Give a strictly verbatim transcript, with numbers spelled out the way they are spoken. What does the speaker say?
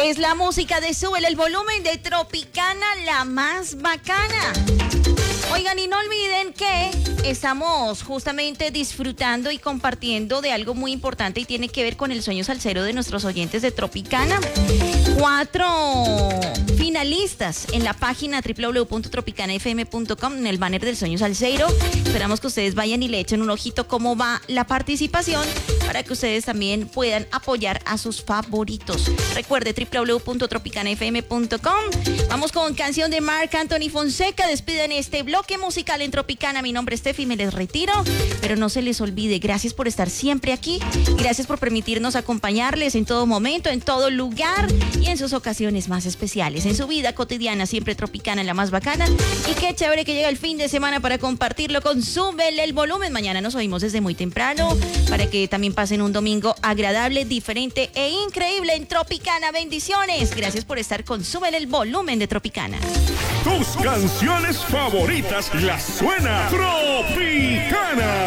Es la música de Súbele el Volumen de Tropicana, la más bacana. Oigan, y no olviden que estamos justamente disfrutando y compartiendo de algo muy importante y tiene que ver con el sueño salsero de nuestros oyentes de Tropicana. Cuatro finalistas en la página doble u doble u doble u punto tropicana f m punto com, en el banner del sueño salsero. Esperamos que ustedes vayan y le echen un ojito cómo va la participación para que ustedes también puedan apoyar a sus favoritos. Recuerde, doble u doble u doble u punto tropicana f m punto com. Vamos con canción de Marc Anthony Fonseca. Despiden este bloque musical en Tropicana. Mi nombre es Steffi, me les retiro, pero no se les olvide, gracias por estar siempre aquí, gracias por permitirnos acompañarles en todo momento, en todo lugar y en sus ocasiones más especiales, en su vida cotidiana, siempre Tropicana, la más bacana. Y qué chévere que llega el fin de semana para compartirlo con Súbele el Volumen. Mañana nos oímos desde muy temprano para que también pasen un domingo agradable, diferente e increíble en Tropicana. Bendiciones. Gracias por estar con Súbele el Volumen de Tropicana. Tus canciones favoritas las suena Tropicana.